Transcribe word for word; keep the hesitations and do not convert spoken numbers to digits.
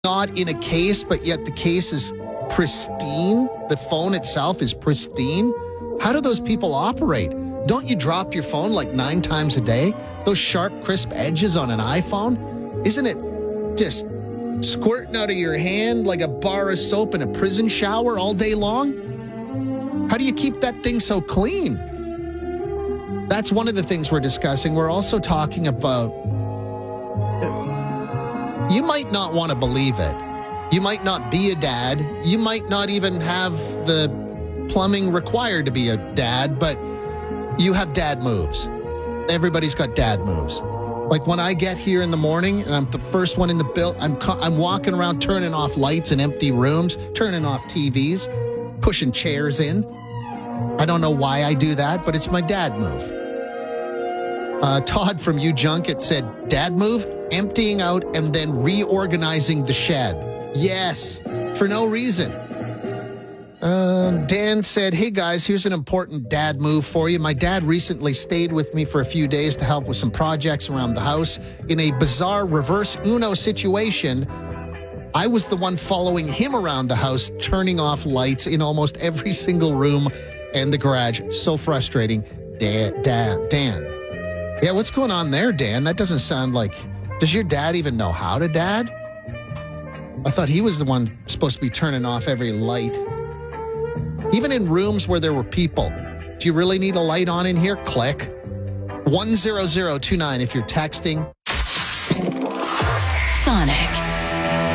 not in a case, but yet the case is pristine. The phone itself is pristine. How do those people operate? Don't you drop your phone like nine times a day? Those sharp, crisp edges on an iPhone? Isn't it just squirting out of your hand like a bar of soap in a prison shower all day long? How do you keep that thing so clean? That's one of the things we're discussing. We're also talking about, you might not want to believe it. You might not be a dad. You might not even have the plumbing required to be a dad, but you have dad moves. Everybody's got dad moves. Like when I get here in the morning and I'm the first one in the build, I'm I'm walking around turning off lights in empty rooms, turning off T Vs, pushing chairs in. I don't know why I do that, but it's my dad move. Uh, Todd from U Junket said, dad move, emptying out and then reorganizing the shed. Yes, for no reason. Um, Dan said, hey guys, here's an important dad move for you. My dad recently stayed with me for a few days to help with some projects around the house. In a bizarre reverse Uno situation, I was the one following him around the house, turning off lights in almost every single room and the garage. So frustrating. Dan, Dan, Dan. Yeah, what's going on there, Dan? That doesn't sound like... Does your dad even know how to dad? I thought he was the one supposed to be turning off every light. Even in rooms where there were people. Do you really need a light on in here? Click. one zero zero two nine if you're texting. Sonic.